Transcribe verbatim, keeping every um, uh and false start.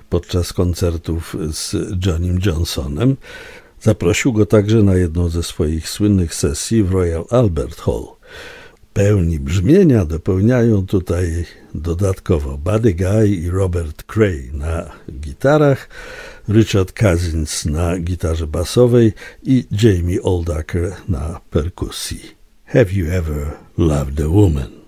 podczas koncertów z Johnnym Johnsonem. Zaprosił go także na jedną ze swoich słynnych sesji w Royal Albert Hall. Pełni brzmienia dopełniają tutaj dodatkowo Buddy Guy i Robert Cray na gitarach, Richard Cousins na gitarze basowej i Jamie Oldaker na perkusji. Have you ever loved a woman?